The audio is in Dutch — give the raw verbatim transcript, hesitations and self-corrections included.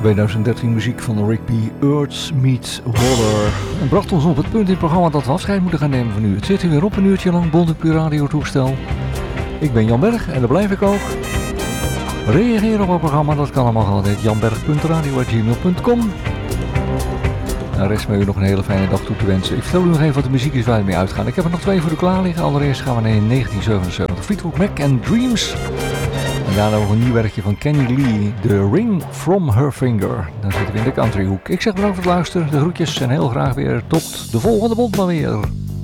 twintig dertien muziek van Rick B. Earth Meets Water. En bracht ons op het punt in het programma dat we afscheid moeten gaan nemen van u. Het zit hier weer op een uurtje lang, Bontepuur Radio toestel. Ik ben Jan Berg en daar blijf ik ook. Reageer op het programma, dat kan allemaal altijd janberg punt radio at gmail punt com. En rest me u nog een hele fijne dag toe te wensen. Ik vertel u nog even wat de muziek is waar we mee uitgaan. Ik heb er nog twee voor u klaar liggen. Allereerst gaan we naar negentien zevenenzeventig. Fleetwood Mac and Dreams. En daarna nog een nieuw werkje van Kenny Lee. The Ring from Her Finger. Dan zitten we in de countryhoek. Ik zeg bedankt voor het luisteren. De groetjes en heel graag weer tot de volgende bond maar weer.